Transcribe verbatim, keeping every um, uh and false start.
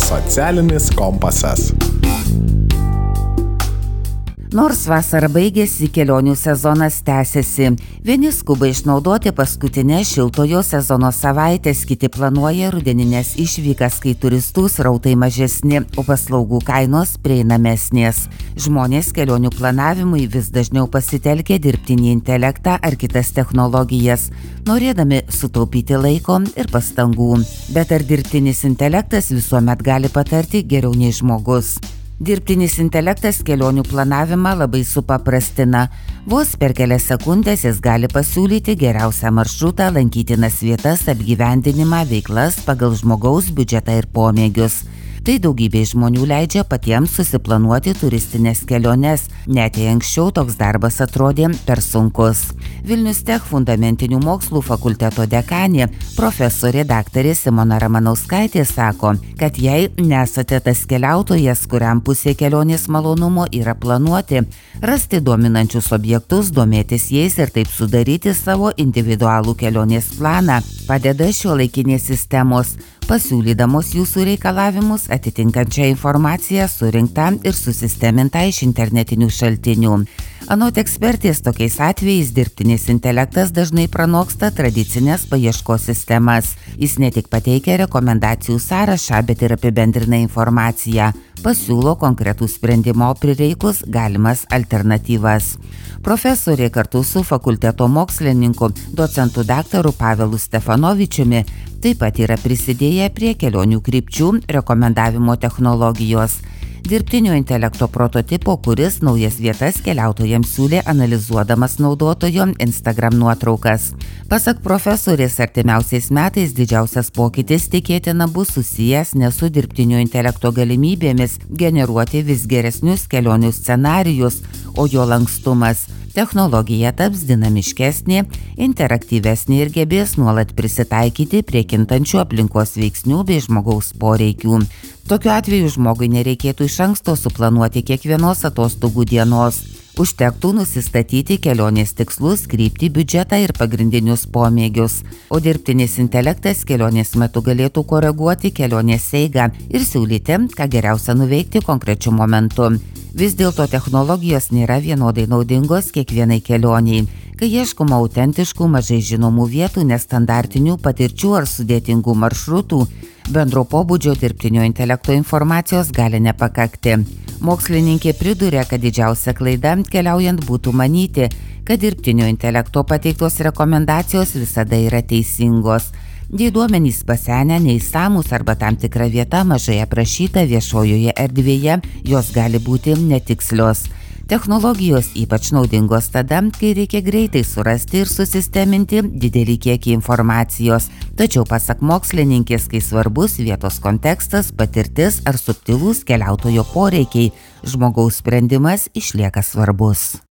Socialinis kompasas. Nors vasara baigėsi, kelionių sezonas tęsiasi. Vieni skuba išnaudoti paskutinės šiltojo sezono savaitės, kiti planuoja rudeninės išvykas, kai turistų srautai mažesni, o paslaugų kainos prieinamesnės. Žmonės kelionių planavimui vis dažniau pasitelkia dirbtinį intelektą ar kitas technologijas, norėdami sutaupyti laiko ir pastangų. Bet ar dirbtinis intelektas visuomet gali patarti geriau nei žmogus? Dirbtinis intelektas kelionių planavimą labai supaprastina. Vos per kelias sekundės jis gali pasiūlyti geriausią maršrutą, lankytinas vietas, apgyvendinimą, veiklas pagal žmogaus biudžetą ir pomėgius. Tai daugybė žmonių leidžia patiems susiplanuoti turistinės keliones, net jei anksčiau toks darbas atrodė per sunkus. Vilnius Tech fundamentinių mokslų fakulteto dekanė, profesorė daktarė Simona Ramanauskaitė sako, kad jei nesate tas keliautojas, kuriam pusė kelionės malonumo yra planuoti, rasti dominančius objektus, domėtis jais ir taip sudaryti savo individualų kelionės planą, padeda šiuolaikinės sistemos, pasiūlydamos jūsų reikalavimus atitinkančią informaciją surinktą ir susistemintą iš internetinių šaltinių. Anot ekspertės, tokiais atvejais dirbtinis intelektas dažnai pranoksta tradicinės paieškos sistemas. Jis ne tik pateikia rekomendacijų sąrašą, bet ir apibendrina informaciją, pasiūlo konkretų sprendimo prireikus galimas alternatyvas. Profesorė kartu su fakulteto mokslininku, docentu daktaru Pavelu Stefanovičiumi, taip pat yra prisidėję prie kelionių krypčių rekomendavimo technologijos. Dirbtinio intelekto prototipo, kuris naujas vietas keliautojams siūlė analizuodamas naudotojo Instagram nuotraukas. Pasak profesorės, artimiausiais metais didžiausias pokytis tikėtina bus susijęs ne su dirbtinio intelekto galimybėmis generuoti vis geresnius kelionių scenarijus, o jo lankstumas. Technologija taps dinamiškesnė, interaktyvesnė ir gebės nuolat prisitaikyti prie kintančių aplinkos veiksnių bei žmogaus poreikių. Tokiu atveju žmogui nereikėtų iš anksto suplanuoti kiekvienos atostogų dienos. Užtektų nusistatyti kelionės tikslus, kryptį, biudžetą ir pagrindinius pomėgius, o dirbtinis intelektas kelionės metu galėtų koreguoti kelionės eigą ir siūlyti, ką geriausia nuveikti konkrečiu momentu. Vis dėlto technologijos nėra vienodai naudingos kiekvienai kelioniai. Kai ieškoma autentiškų, mažai žinomų vietų, nestandartinių patirčių ar sudėtingų maršrutų, bendro pobūdžio dirbtinio intelekto informacijos gali nepakakti. Mokslininkė priduria, kad didžiausia klaida keliaujant būtų manyti, kad dirbtinio intelekto pateiktos rekomendacijos visada yra teisingos. Jei duomenys pasenę, neįsamūs arba tam tikra vieta mažai aprašyta viešojoje erdvėje, jos gali būti netikslios. Technologijos ypač naudingos tada, kai reikia greitai surasti ir susisteminti didelį kiekį informacijos. Tačiau pasak mokslininkės, kai svarbus vietos kontekstas, patirtis ar subtilūs keliautojo poreikiai, žmogaus sprendimas išlieka svarbus.